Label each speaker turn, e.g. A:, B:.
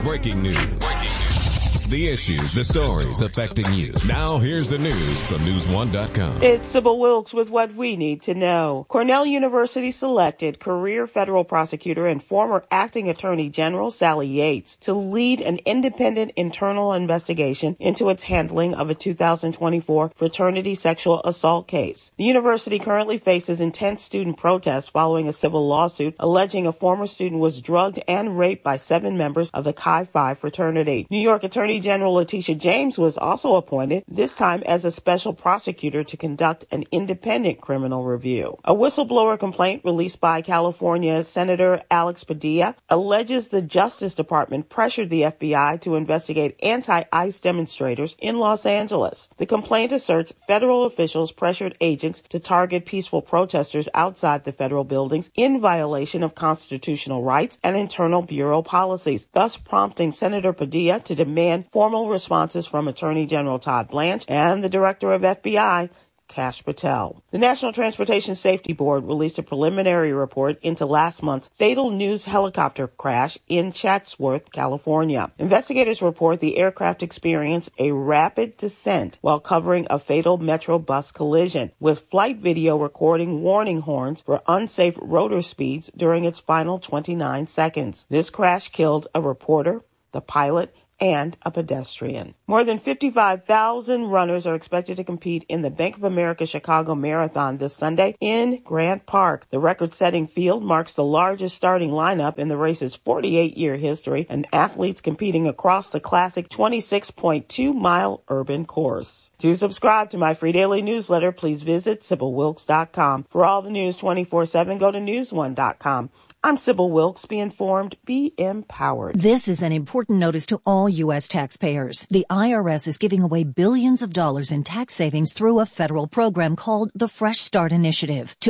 A: Breaking news. The issues, the stories affecting you. Now here's the news from News1.com.
B: It's Sybil Wilkes with what we need to know. Cornell University selected career federal prosecutor and former acting attorney general Sally Yates to lead an independent internal investigation into its handling of a 2024 fraternity sexual assault case. The university currently faces intense student protests following a civil lawsuit alleging a former student was drugged and raped by 7 members of the Chi Phi fraternity. New York Attorney General Letitia James was also appointed, this time as a special prosecutor to conduct an independent criminal review. A whistleblower complaint released by California Senator Alex Padilla alleges the Justice Department pressured the FBI to investigate anti-ICE demonstrators in Los Angeles. The complaint asserts federal officials pressured agents to target peaceful protesters outside the federal buildings in violation of constitutional rights and internal bureau policies, thus prompting Senator Padilla to demand formal responses from Attorney General Todd Blanche and the Director of FBI, Kash Patel. The National Transportation Safety Board released a preliminary report into last month's fatal news helicopter crash in Chatsworth, California. Investigators report the aircraft experienced a rapid descent while covering a fatal Metro bus collision, with flight video recording warning horns for unsafe rotor speeds during its final 29 seconds. This crash killed a reporter, the pilot, and a pedestrian. More than 55,000 runners are expected to compete in the Bank of America Chicago Marathon this Sunday in Grant Park. The record-setting field marks the largest starting lineup in the race's 48-year history, and athletes competing across the classic 26.2-mile urban course. To subscribe to my free daily newsletter, please visit SybilWilkes.com. For all the news 24/7, go to News1.com. I'm Sybil Wilkes. Be informed, be empowered.
C: This is an important notice to all U.S. taxpayers. The IRS is giving away billions of dollars in tax savings through a federal program called the Fresh Start Initiative. To